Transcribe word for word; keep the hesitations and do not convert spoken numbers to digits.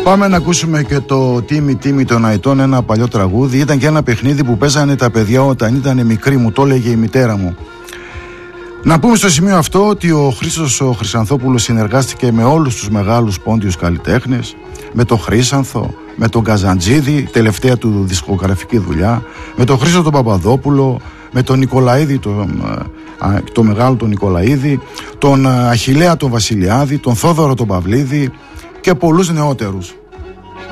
Πάμε να ακούσουμε και το Τίμη Τίμη των Αητών, ένα παλιό τραγούδι. Ήταν και ένα παιχνίδι που παίζανε τα παιδιά όταν ήταν μικροί, μου το έλεγε η μητέρα μου. Να πούμε στο σημείο αυτό ότι ο Χρήστος ο Χρυσανθόπουλος συνεργάστηκε με όλους τους μεγάλους πόντιους καλλιτέχνες, με τον Χρύσανθο, με τον Καζαντζίδη, τελευταία του δισκογραφική δουλειά, με τον Χρήστο τον Παπαδόπουλο, με τον Νικολαίδη, τον, το μεγάλο τον Νικολαίδη, τον Αχιλλέα τον Βασιλιάδη, τον Θόδωρο τον Παυλίδη και πολλούς νεότερους.